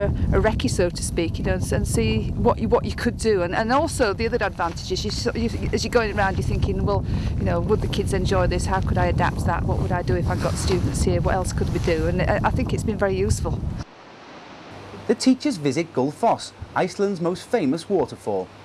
a recce, so to speak, you know, and see what you could do, and also the other advantage is as you're going around, you're thinking, well, you know, would the kids enjoy this? How could I adapt that? What would I do if I got students here? What else could we do? And I think it's been very useful. The teachers visit Gullfoss, Iceland's most famous waterfall,